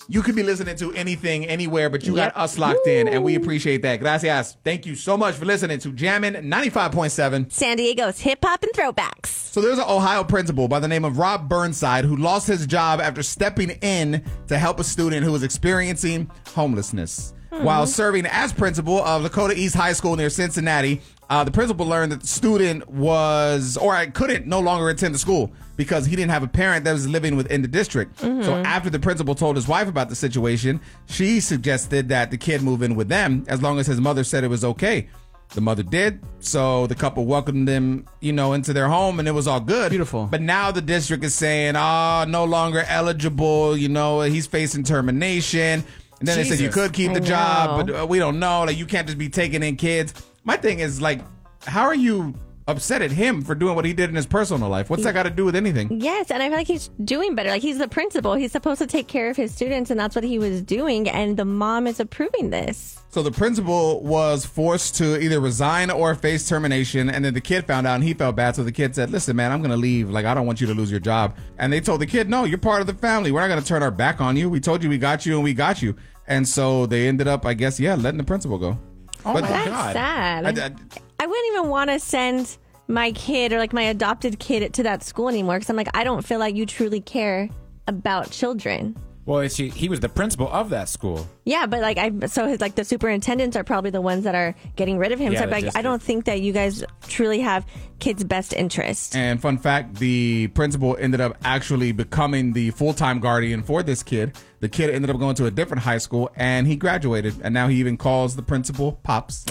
You could be listening to anything, anywhere, but you got us locked in, and we appreciate that. Gracias. Thank you so much for listening to Jammin' 95.7. San Diego's hip-hop and throwbacks. So there's an Ohio principal by the name of Rob Burnside who lost his job after stepping in to help a student who was experiencing homelessness. While serving as principal of Lakota East High School near Cincinnati, the principal learned that the student couldn't no longer attend the school because he didn't have a parent that was living within the district. So after the principal told his wife about the situation, she suggested that the kid move in with them as long as his mother said it was okay. The mother did, so the couple welcomed them, into their home, and it was all good. Beautiful. But now the district is saying, no longer eligible, he's facing termination. And then they said you could keep the job, but we don't know. Like, you can't just be taking in kids. My thing is, like, how are you upset at him for doing what he did in his personal life? What's that got to do with anything? Yes, and I feel like he's doing better. Like, he's the principal. He's supposed to take care of his students, and that's what he was doing, and the mom is approving this. So the principal was forced to either resign or face termination, and then the kid found out and he felt bad. So the kid said, listen, man, I'm going to leave. Like, I don't want you to lose your job. And they told the kid, no, you're part of the family. We're not going to turn our back on you. We told you we got you and we got you. And so they ended up, I guess, letting the principal go. Oh, but that's God. Sad. I wouldn't even want to send my kid or like my adopted kid to that school anymore because I'm like, I don't feel like you truly care about children. Well, he was the principal of that school. Yeah, but the superintendents are probably the ones that are getting rid of him. Yeah, so I don't think that you guys truly have kids' best interest. And fun fact, the principal ended up actually becoming the full-time guardian for this kid. The kid ended up going to a different high school, and he graduated. And now he even calls the principal Pops.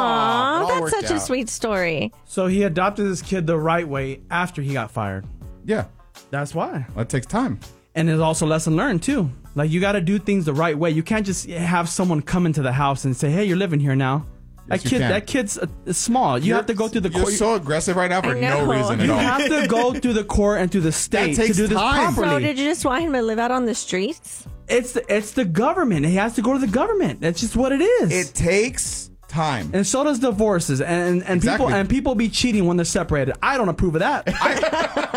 Aww, that's such a sweet story. So he adopted this kid the right way after he got fired. Yeah. That's why. That takes time. And there's also a lesson learned, too. Like, you got to do things the right way. You can't just have someone come into the house and say, hey, you're living here now. Yes, That kid's small. You have to go through the court. You're so aggressive right now for no reason at all. You have to go through the court and through the state to do this properly. So did you just want him to live out on the streets? It's the government. He has to go to the government. That's just what it is. It takes time. And so does divorces. And Exactly. people be cheating when they're separated. I don't approve of that.